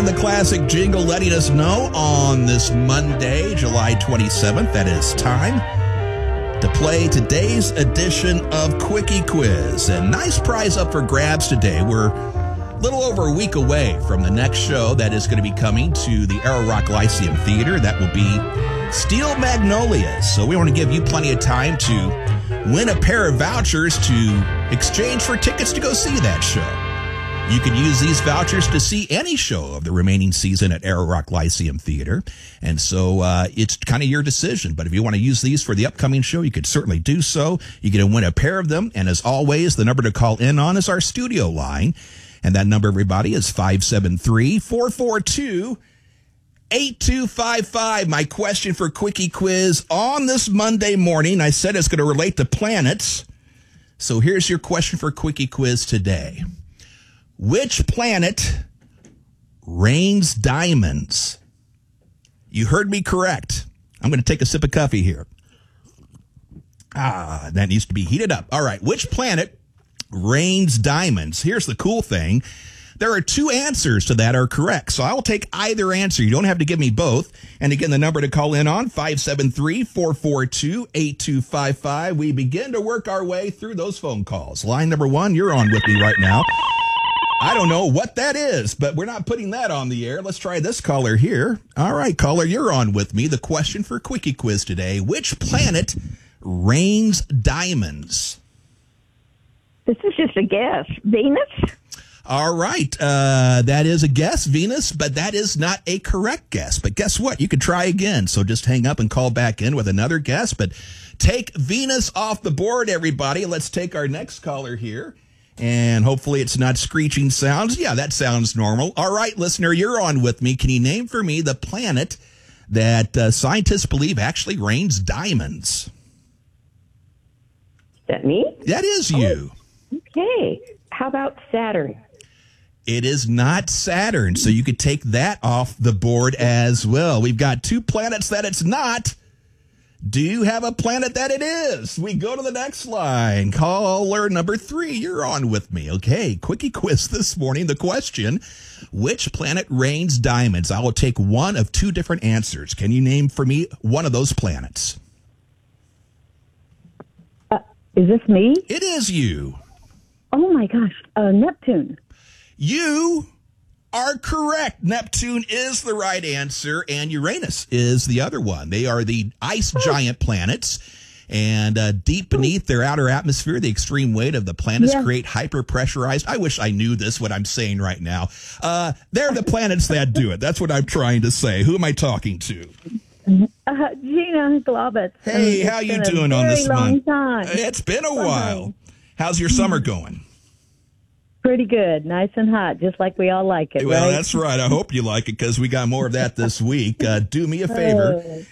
And the classic jingle letting us know on this Monday, July 27th, that is time to play today's edition of Quickie Quiz. And nice prize up for grabs today. We're a little over a week away from the next show that is going to be coming to the Arrow Rock Lyceum Theater. That will be Steel Magnolias. So we want to give you plenty of time to win a pair of vouchers to exchange for tickets to go see that show. You can use these vouchers to see any show of the remaining season at Arrow Rock Lyceum Theater. And so it's kind of your decision. But if you want to use these for the upcoming show, you could certainly do so. You get to win a pair of them. And as always, the number to call in on is our studio line. And that number, everybody, is 573-442-8255. My question for Quickie Quiz on this Monday morning, I said it's going to relate to planets. So here's your question for Quickie Quiz today. Which planet rains diamonds? You heard me correct. I'm going to take a sip of coffee here. That needs to be heated up. All right. Which planet rains diamonds? Here's the cool thing. There are two answers to that are correct. So I'll take either answer. You don't have to give me both. And again, the number to call in on, 573-442-8255. We begin to work our way through those phone calls. Line number one, you're on with me right now. I don't know what that is, but we're not putting that on the air. Let's try this caller here. All right, caller, you're on with me. The question for Quickie Quiz today, which planet rains diamonds? This is just a guess. Venus? All right, that is a guess, Venus, but that is not a correct guess. But guess what? You could try again. So just hang up and call back in with another guess. But take Venus off the board, everybody. Let's take our next caller here. And hopefully it's not screeching sounds. Yeah, that sounds normal. All right, listener, you're on with me. Can you name for me the planet that scientists believe actually rains diamonds? Is that me? That is you. Oh, okay. How about Saturn? It is not Saturn, so you could take that off the board as well. We've got two planets that it's not. Do you have a planet that it is? We go to the next line. Caller number 3, you're on with me. Okay, Quickie Quiz this morning. The question, which planet rains diamonds? I will take one of two different answers. Can you name for me one of those planets? Is this me? It is you. Oh, my gosh. Neptune. You are correct. Neptune is the right answer, and Uranus is the other one. They are the ice giant planets, and deep beneath their outer atmosphere, the extreme weight of the planets create hyperpressurized. I wish I knew this, what I'm saying right now. They're the planets that do it. That's what I'm trying to say. Who am I talking to? Gina Globitz. Hey, how you doing on this month? Time. It's been a while. How's your summer going? Pretty good. Nice and hot, just like we all like it, Well, right? that's right. I hope you like it because we got more of that this week. Do me a favor.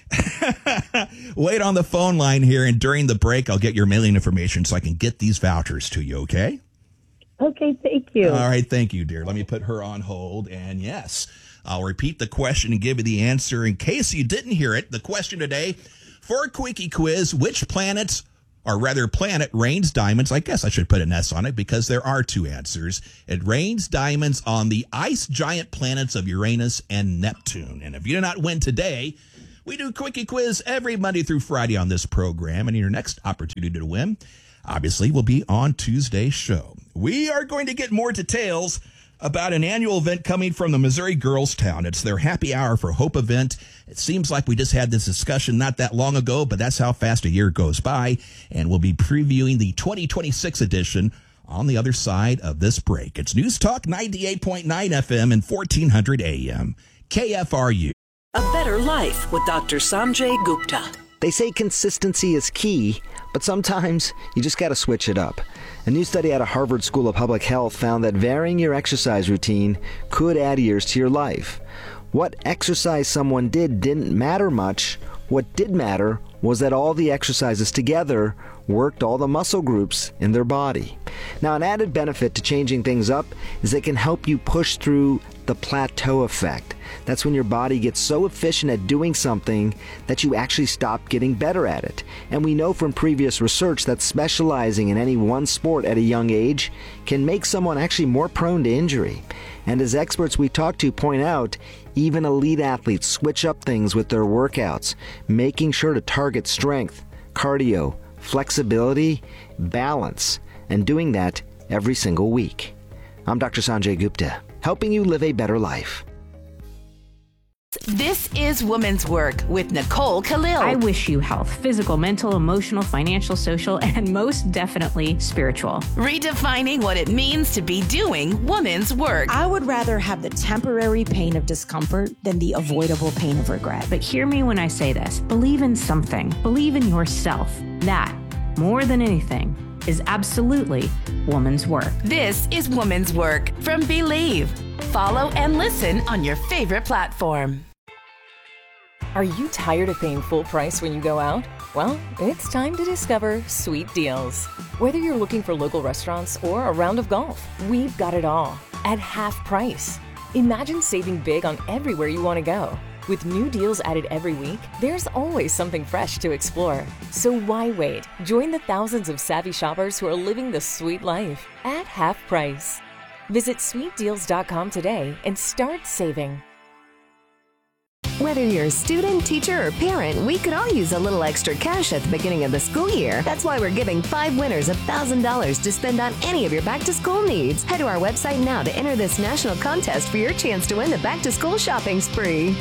Wait on the phone line here, and during the break, I'll get your mailing information so I can get these vouchers to you, okay? Okay, thank you. All right, thank you, dear. Let me put her on hold, and yes, I'll repeat the question and give you the answer in case you didn't hear it. The question today for a Quickie Quiz, which planet rains diamonds? I guess I should put an S on it because there are two answers. It rains diamonds on the ice giant planets of Uranus and Neptune. And if you do not win today, we do Quickie Quiz every Monday through Friday on this program. And your next opportunity to win, obviously, will be on Tuesday's show. We are going to get more details about an annual event coming from the Missouri Girls Town. It's their Happy Hour for Hope event. It seems like we just had this discussion not that long ago, but that's how fast a year goes by. And we'll be previewing the 2026 edition on the other side of this break. It's News Talk 98.9 FM and 1400 AM. KFRU. A better life with Dr. Sanjay Gupta. They say consistency is key, but sometimes you just got to switch it up. A new study out of Harvard School of Public Health found that varying your exercise routine could add years to your life. What exercise someone did didn't matter much. What did matter was that all the exercises together worked all the muscle groups in their body. Now, an added benefit to changing things up is they can help you push through the plateau effect. That's when your body gets so efficient at doing something that you actually stop getting better at it. And we know from previous research that specializing in any one sport at a young age can make someone actually more prone to injury. And as experts we talk to point out, even elite athletes switch up things with their workouts, making sure to target strength, cardio, flexibility, balance, and doing that every single week. I'm Dr. Sanjay Gupta, helping you live a better life. This is Women's Work with Nicole Khalil. I wish you health, physical, mental, emotional, financial, social, and most definitely spiritual. Redefining what it means to be doing women's work. I would rather have the temporary pain of discomfort than the avoidable pain of regret. But hear me when I say this. Believe in something. Believe in yourself. That, more than anything, is absolutely woman's work. This is Women's Work from Believe. Follow and listen on your favorite platform. Are you tired of paying full price when you go out? Well, it's time to discover Sweet Deals. Whether you're looking for local restaurants or a round of golf, we've got it all at half price. Imagine saving big on everywhere you want to go. With new deals added every week, there's always something fresh to explore. So why wait? Join the thousands of savvy shoppers who are living the sweet life at half price. Visit sweetdeals.com today and start saving. Whether you're a student, teacher, or parent, we could all use a little extra cash at the beginning of the school year. That's why we're giving 5 winners $1,000 to spend on any of your back-to-school needs. Head to our website now to enter this national contest for your chance to win the back-to-school shopping spree.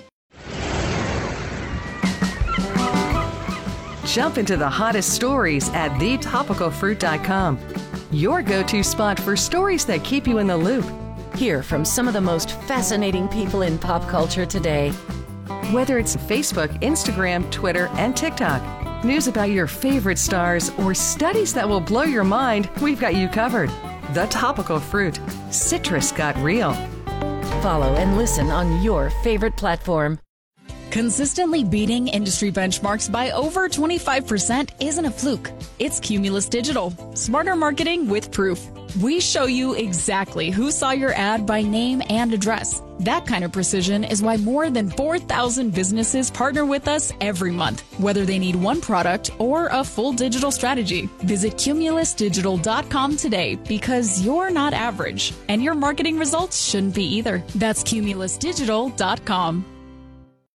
Jump into the hottest stories at thetopicalfruit.com. Your go-to spot for stories that keep you in the loop. Hear from some of the most fascinating people in pop culture today. Whether it's Facebook, Instagram, Twitter, and TikTok, news about your favorite stars, or studies that will blow your mind, we've got you covered. The Topical Fruit. Citrus got real. Follow and listen on your favorite platform. Consistently beating industry benchmarks by over 25% isn't a fluke. It's Cumulus Digital. Smarter marketing with proof. We show you exactly who saw your ad by name and address. That kind of precision is why more than 4,000 businesses partner with us every month, whether they need one product or a full digital strategy. Visit cumulusdigital.com today because you're not average, and your marketing results shouldn't be either. That's cumulusdigital.com.